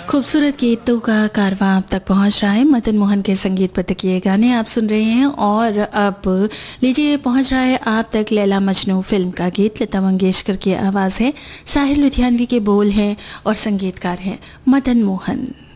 खूबसूरत गीतों का कारवां आप तक पहुंच रहा है। मदन मोहन के संगीत पर तकिए गाने आप सुन रहे हैं और अब लीजिए पहुंच रहा है आप तक लैला मजनू फिल्म का गीत। लता मंगेशकर की आवाज़ है, साहिर लुधियानवी के बोल हैं और संगीतकार हैं मदन मोहन।